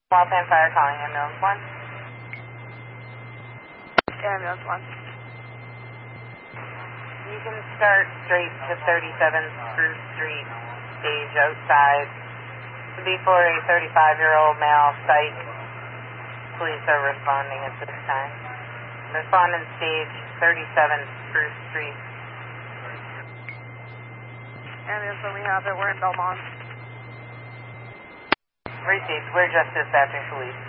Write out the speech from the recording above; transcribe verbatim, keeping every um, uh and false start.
Waltham Fire calling ambulance one. Ambulance one. You can start straight to thirty-seven Spruce Street, stage outside. To be for a thirty-five-year-old male psych. Police are responding at this time. Respondent stage thirty-seven Spruce Street. Ambulance one, we have it. We're in Belmont. Received. We're just dispatching police.